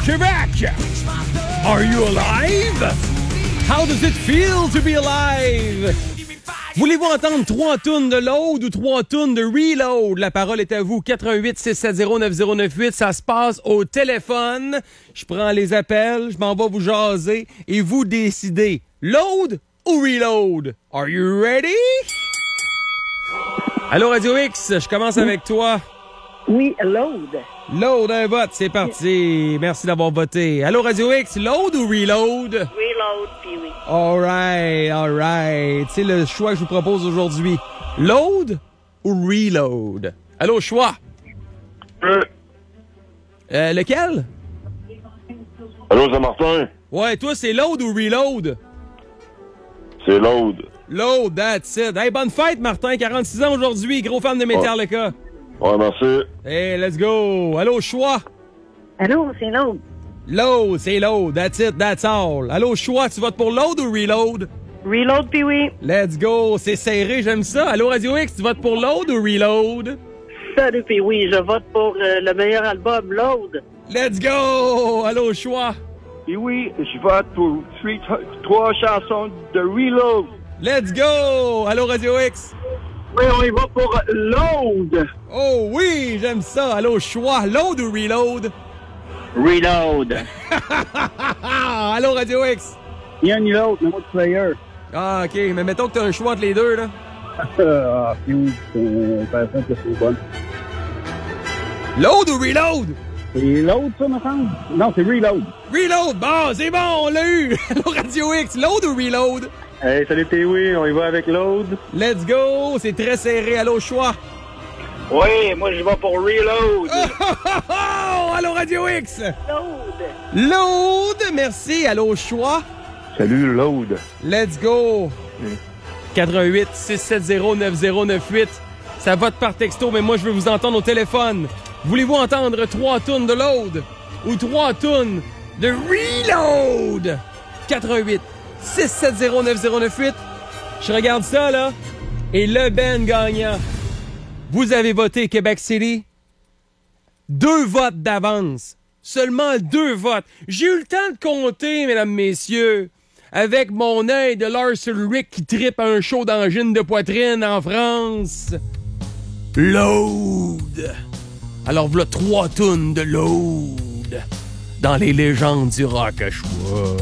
Quebec! Are you alive? How does it feel to be alive? Voulez-vous entendre 3 tunes de load ou 3 tunes de reload? La parole est à vous. 88-670-9098. Ça se passe au téléphone. Je prends les appels, je m'en vais vous jaser et vous décidez. Load ou reload? Are you ready? Allô, Radio X, je commence avec toi. Oui, load. Load, un vote, c'est parti. Merci d'avoir voté. Allô, Radio X, load ou reload? Reload, puis oui. All right. C'est le choix que je vous propose aujourd'hui. Load ou reload? Allô, choix. Lequel? Allô, c'est Martin? Ouais, toi, c'est load ou reload? C'est load. Load, that's it. Hey, bonne fête, Martin. 46 ans aujourd'hui. Gros fan de Metallica. Ouais, merci. Hey, let's go. Allô, choix. Allô, c'est load. Load, c'est load. That's it, that's all. Allô, choix, tu votes pour load ou reload? Reload, puis oui. Let's go. C'est serré, j'aime ça. Allô, Radio X, tu votes pour load ou reload? Salut, puis oui, je vote pour le meilleur album, Load. Let's go. Allô, choix. Et oui, je vote pour 3 chansons de Reload. Let's go. Allô, Radio X. Oui, on y va pour Load. Oh oui, j'aime ça. Allô, choix. Load ou reload? Reload. Allô, Radio X. Il y a ni l'autre, mais moi de player. Ah, OK. Mais mettons que t'as un choix entre les deux, là. Ah, puis oui, c'est bon. Load ou reload? C'est Load, ça, me semble? Non, c'est Reload. Reload. Bon, c'est bon, on l'a eu. Allô, Radio X. Load ou reload? Hey, salut Pee-Wee, on y va avec Load. Let's go. C'est très serré. Allô, choix. Oui, moi je vais pour Reload. Oh, allô, Radio X. Load. Load. Merci. Allô, choix. Salut, Load. Let's go. 88-670-9098. Ça vote par texto, mais moi, je veux vous entendre au téléphone. Voulez-vous entendre 3 tunes de load ou 3 tunes de reload? 88-670-9098. Je regarde ça, là. Et le Ben gagnant. Vous avez voté Québec City. 2 votes d'avance. Seulement 2 votes. J'ai eu le temps de compter, mesdames, messieurs. Avec mon œil de Lars Ulrich qui trippe un show d'angine de poitrine en France. Load. Alors voilà 3 tunes de Load dans les légendes du rock à choix.